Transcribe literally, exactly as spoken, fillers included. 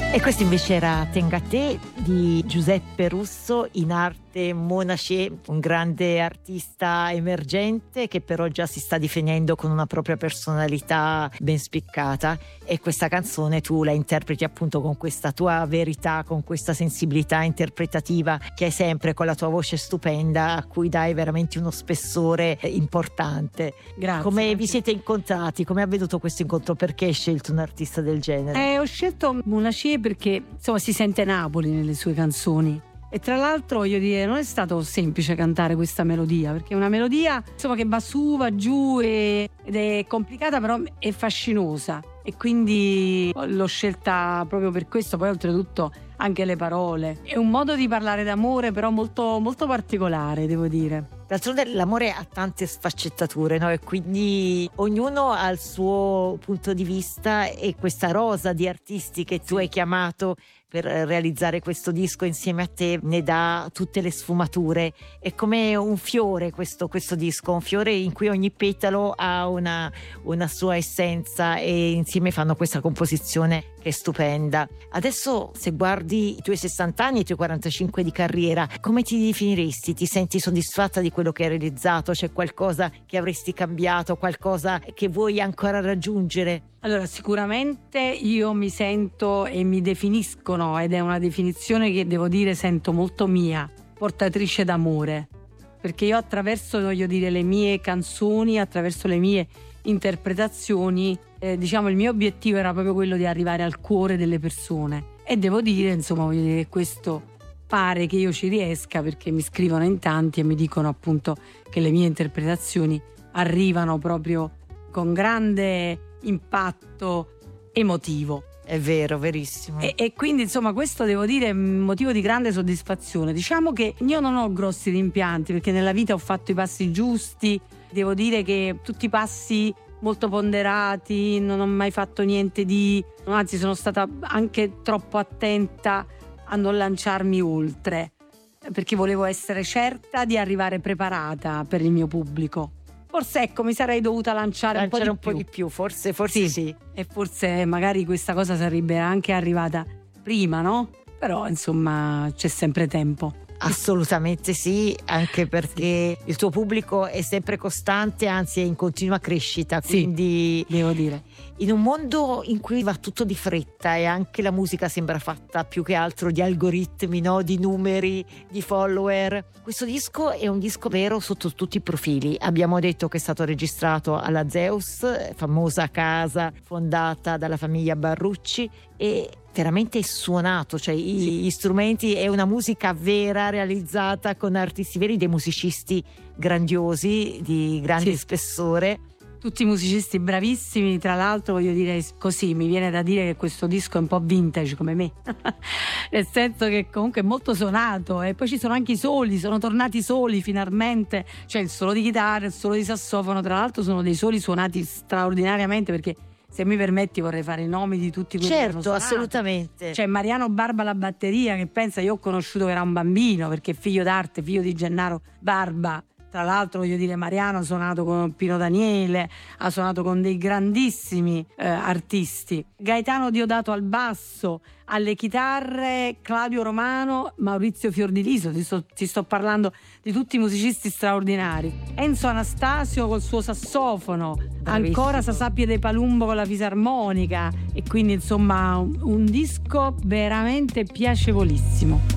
E questo invece era Tenga te di Giuseppe Russo, in arte Monachie, un grande artista emergente che però già si sta definendo con una propria personalità ben spiccata, e questa canzone tu la interpreti appunto con questa tua verità, con questa sensibilità interpretativa che hai sempre, con la tua voce stupenda a cui dai veramente uno spessore importante. Grazie. Come grazie. vi siete incontrati? Come è avvenuto questo incontro? Perché hai scelto un artista del genere? Eh, ho scelto Monachie perché insomma si sente Napoli nelle sue canzoni, e tra l'altro voglio dire non è stato semplice cantare questa melodia, perché è una melodia insomma che va su, va giù e, ed è complicata, però è fascinosa, e quindi l'ho scelta proprio per questo. Poi oltretutto anche le parole, è un modo di parlare d'amore però molto, molto particolare, devo dire. D'altronde l'amore ha tante sfaccettature, no? E quindi ognuno ha il suo punto di vista, e questa rosa di artisti che tu hai chiamato per realizzare questo disco insieme a te ne dà tutte le sfumature. È come un fiore questo, questo disco, un fiore in cui ogni petalo ha una, una sua essenza, e insieme fanno questa composizione che è stupenda. Adesso, se guardi i tuoi sessanta anni e i tuoi quarantacinque di carriera, come ti definiresti? Ti senti soddisfatta di quello che hai realizzato? C'è qualcosa che avresti cambiato, qualcosa che vuoi ancora raggiungere? Allora, sicuramente io mi sento e mi definiscono, ed è una definizione che devo dire sento molto mia, portatrice d'amore, perché io attraverso, voglio dire, le mie canzoni, attraverso le mie interpretazioni, eh, diciamo il mio obiettivo era proprio quello di arrivare al cuore delle persone, e devo dire, insomma, voglio dire, questo pare che io ci riesca, perché mi scrivono in tanti e mi dicono appunto che le mie interpretazioni arrivano proprio con grande impatto emotivo. È vero, verissimo. E, e quindi insomma questo devo dire è un motivo di grande soddisfazione. Diciamo che io non ho grossi rimpianti, perché nella vita ho fatto i passi giusti, devo dire che tutti i passi molto ponderati, non ho mai fatto niente di, anzi sono stata anche troppo attenta a non lanciarmi oltre, perché volevo essere certa di arrivare preparata per il mio pubblico. Forse ecco mi sarei dovuta lanciare, lanciare un po' di un più. po' di più, forse, forse sì. sì. E forse magari questa cosa sarebbe anche arrivata prima, no? Però insomma c'è sempre tempo. Assolutamente sì, anche perché il tuo pubblico è sempre costante, anzi è in continua crescita, quindi sì, devo dire, in un mondo in cui va tutto di fretta e anche la musica sembra fatta più che altro di algoritmi, no? Di numeri, di follower, questo disco è un disco vero sotto tutti i profili. Abbiamo detto che è stato registrato alla Zeus, famosa casa fondata dalla famiglia Barrucci, e veramente suonato, cioè sì. Gli strumenti, è una musica vera realizzata con artisti veri, dei musicisti grandiosi di grande sì. spessore, tutti musicisti bravissimi. Tra l'altro voglio dire così, mi viene da dire che questo disco è un po' vintage come me nel senso che comunque è molto suonato, e poi ci sono anche i soli, sono tornati soli finalmente, cioè il solo di chitarra, il solo di sassofono, tra l'altro sono dei soli suonati straordinariamente, perché se mi permetti vorrei fare i nomi di tutti quelli certo, che hanno assolutamente. C'è Mariano Barba alla batteria, che pensa, io ho conosciuto che era un bambino, perché è figlio d'arte, figlio di Gennaro Barba. Tra l'altro voglio dire, Mariano ha suonato con Pino Daniele, ha suonato con dei grandissimi eh, artisti. Gaetano Diodato al basso, alle chitarre Claudio Romano, Maurizio Fiordiliso, ti sto, ti sto parlando di tutti i musicisti straordinari. Enzo Anastasio col suo sassofono, bravissimo. Ancora Sasapie de Palumbo con la fisarmonica, e quindi insomma un, un disco veramente piacevolissimo.